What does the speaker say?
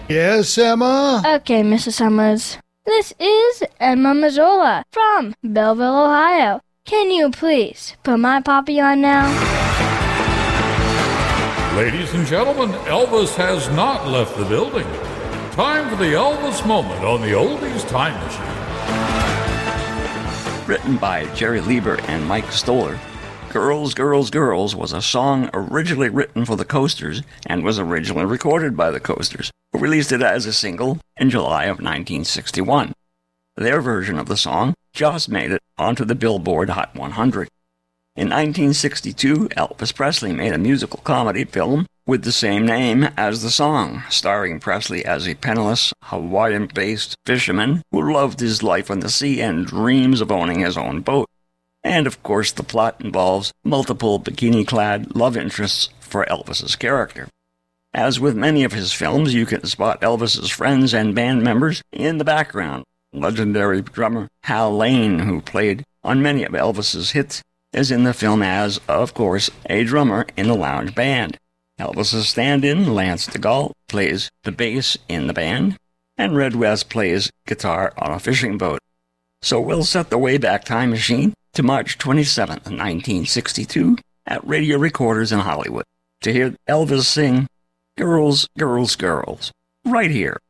Yes, Emma? Okay, Mrs. Summers. This is Emma Mazzola from Belleville, Ohio. Can you please put my poppy on now? Ladies and gentlemen, Elvis has not left the building. Time for the Elvis moment on the Oldies Time Machine. Written by Jerry Lieber and Mike Stoller, Girls, Girls, Girls was a song originally written for the Coasters and was originally recorded by the Coasters, who released it as a single in July of 1961. Their version of the song just made it onto the Billboard Hot 100. In 1962, Elvis Presley made a musical comedy film with the same name as the song, starring Presley as a penniless, Hawaiian-based fisherman who loved his life on the sea and dreams of owning his own boat. And of course, the plot involves multiple bikini-clad love interests for Elvis's character. As with many of his films, you can spot Elvis's friends and band members in the background. Legendary drummer Hal Lane, who played on many of Elvis's hits, is in the film as, of course, a drummer in the lounge band. Elvis's stand-in, Lance DeGault, plays the bass in the band, and Red West plays guitar on a fishing boat. So we'll set the Wayback Time Machine to March 27th, 1962, at Radio Recorders in Hollywood, to hear Elvis sing Girls, Girls, Girls, right here